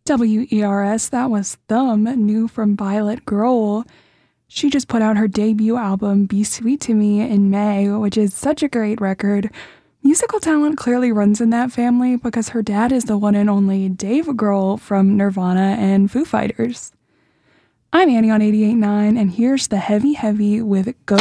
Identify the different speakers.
Speaker 1: WERS, that was Thumb, new from Violet Girl. She just put out her debut album, Be Sweet to Me, in May, which is such a great record. Musical talent clearly runs in that family because her dad is the one and only Dave Grohl from Nirvana and Foo Fighters. I'm Annie on 88.9, and here's the Heavy Heavy with Go.